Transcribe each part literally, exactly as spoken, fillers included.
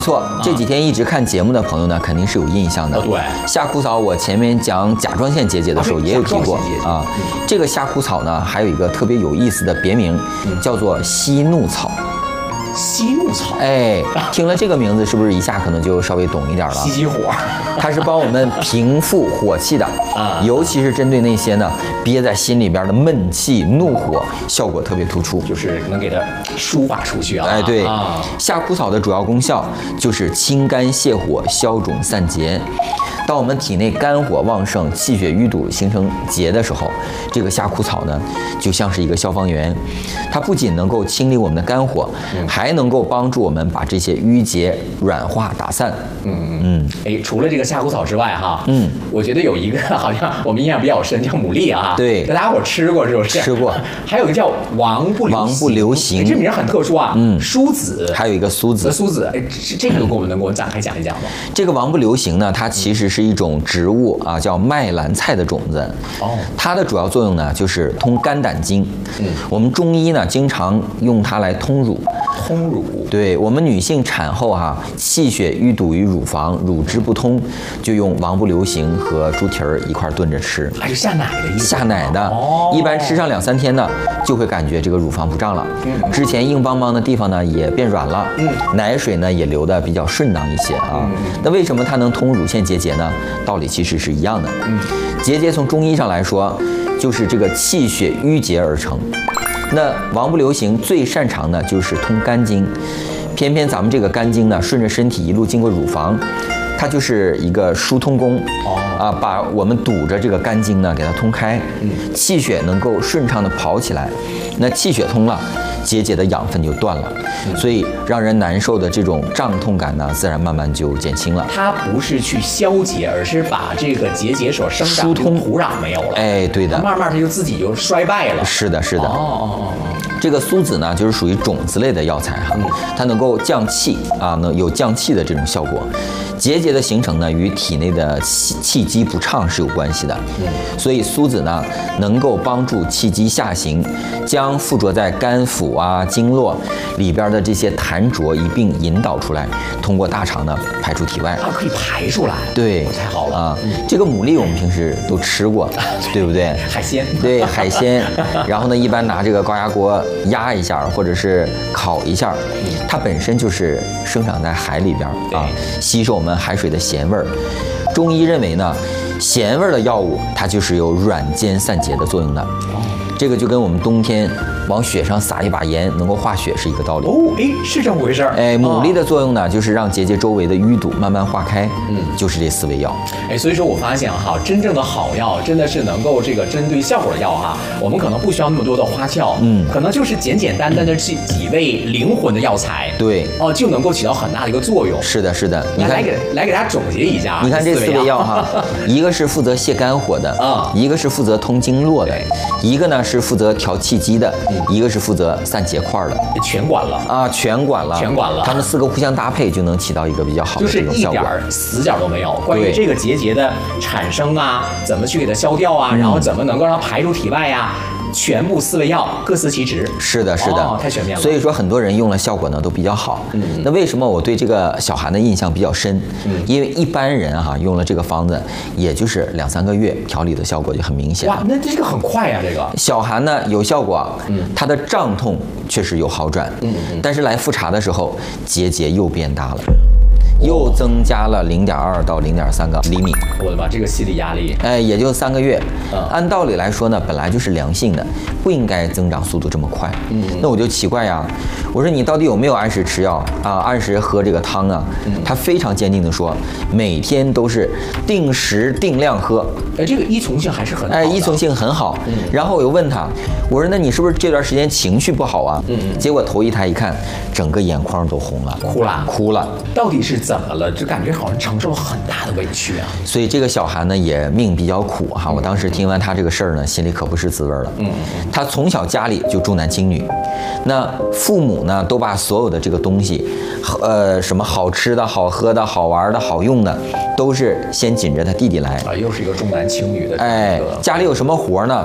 错，这几天一直看节目的朋友呢，肯定是有印象的。 哦、对， 夏枯草，我前面讲甲状腺结节的时候也有提过啊。这个夏枯草呢，还有一个特别有意思的别名，叫做息怒草。 息怒草， 哎，听了这个名字，是不是一下可能就稍微懂一点了？ 息息火， 它是帮我们平复火气的啊，尤其是针对那些呢憋在心里边的闷气、怒火，效果特别突出， 就是能给它抒发出去啊。 哎，对， 啊、 夏枯草的主要功效就是清肝泻火、消肿散结。当我们体内肝火旺盛、气血淤堵形成结的时候，这个夏枯草呢，就像是一个消防员，它不仅能够清理我们的肝火，嗯、还能够帮助我们把这些淤结软化打散。 嗯嗯嗯。哎，除了这个夏枯草之外，哈，嗯，我觉得有一个好像我们印象比较深，叫牡蛎啊。 对， 大家伙吃过是不是？ 吃过。 还有一个叫王不留行。 王不留行， 这名很特殊啊。嗯。苏子， 还有一个苏子。 苏子，哎，这个给我们能给我们展开讲一讲吗？ 这个王不留行呢，它其实是一种植物啊，叫麦兰菜的种子。哦，它的主要作用呢，就是通肝胆经。嗯，我们中医呢，经常用它来通乳。 通乳， 对我们女性产后哈、啊，气血淤堵于乳房，乳汁不通，就用王不留行和猪蹄儿一块炖着吃。 还是下奶的意思？ 下奶的， 哦， 一般吃上两三天呢，就会感觉这个乳房不胀了，嗯、之前硬邦邦的地方呢也变软了，嗯，奶水呢也流得比较顺当一些啊。嗯、那为什么它能通乳腺结节呢？道理其实是一样的。嗯，结节从中医上来说，就是这个气血淤结而成。那王不留行最擅长的就是通肝经，偏偏咱们这个肝经呢，顺着身体一路经过乳房，它就是一个疏通宫，啊，把我们堵着这个肝经呢给它通开，气血能够顺畅的跑起来，那气血通了，结节的养分就断了，所以让人难受的这种胀痛感呢，自然慢慢就减轻了。 它不是去消结，而是把这个结节所生长的土壤没有了。 哎，对的， 慢慢它就自己就衰败了。 是的，是的。 哦哦哦哦。 这个苏子呢，就是属于种子类的药材哈，它能够降气啊，能有降气的这种效果。结节的形成呢，与体内的气气机不畅是有关系的。嗯，所以苏子呢，能够帮助气机下行，将附着在肝腑啊、经络里边的这些痰浊一并引导出来，通过大肠呢排出体外。 它可以排出来。 对， 太好了啊！嗯、这个牡蛎我们平时都吃过，对不对？ 海鲜。 对，海鲜。然后呢，一般拿这个高压锅压一下，或者是烤一下，它本身就是生长在海里边啊，吸收我们海水的咸味儿。中医认为呢，咸味儿的药物它就是有软坚散结的作用的。这个就跟我们冬天往雪上撒一把盐能够化雪是一个道理。 哦，哎，是这么回事儿。 哎，牡蛎的作用呢，就是让结节周围的淤堵慢慢化开。嗯，就是这四味药。 哎，所以说我发现哈，真正的好药真的是能够这个针对效果的药哈，我们可能不需要那么多的花俏，嗯，可能就是简简单单的几几味灵魂的药材， 对， 哦，就能够起到很大的一个作用。 是的，是的。你看， 来给来给大家总结一下。 你看这四味药哈，一个是负责泻肝火的，啊，一个是负责通经络的，一个呢是负责调气机的，一个是负责散结块的， 全管了啊，全管了， 全管了。 他们四个互相搭配，就能起到一个比较好的这种效果， 就是一点死角都没有。关于这个结节的产生啊，怎么去给它消掉啊，然后怎么能够让它排出体外呀、啊？全部四味药各司其职。 是的，是的， 哦，太全面了。 所以说很多人用了效果呢都比较好。嗯，那为什么我对这个小韩的印象比较深？嗯，因为一般人哈、啊、用了这个方子，也就是两三个月，调理的效果就很明显。 哇，那这个很快呀、啊，这个。 小韩呢有效果，嗯，它的胀痛确实有好转，嗯嗯，但是来复查的时候，结节又变大了。又增加了零点二到零点三个厘米， 我的妈，这个心理压力， 哎，也就三个月。嗯，按道理来说呢，本来就是良性的，不应该增长速度这么快。嗯，那我就奇怪呀，我说你到底有没有按时吃药啊？按时喝这个汤啊？嗯，他非常坚定的说，每天都是定时定量喝。 哎，这个依从性还是很好， 哎，依从性很好。嗯，然后我又问他，我说那你是不是这段时间情绪不好啊？嗯，结果头一抬一看，整个眼眶都红了， 哭了， 哭了。 到底是怎么了？就感觉好像承受了很大的委屈啊。 所以这个小韩呢也命比较苦哈。我当时听完他这个事儿呢，心里可不是滋味了。嗯，他从小家里就重男轻女，那父母呢都把所有的这个东西，呃，什么好吃的、好喝的、好玩的、好用的，都是先紧着他弟弟来。 啊，又是一个重男轻女的。 哎，家里有什么活呢？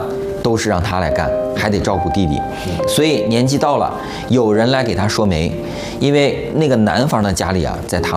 都是让他来干，还得照顾弟弟，所以年纪到了，有人来给他说媒，因为那个男方的家里啊，在唐